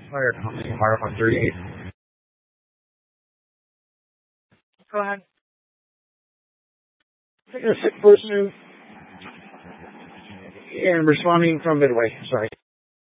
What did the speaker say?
Fire company, fire 138. Go ahead. Taking a sick person and responding from Midway. Sorry.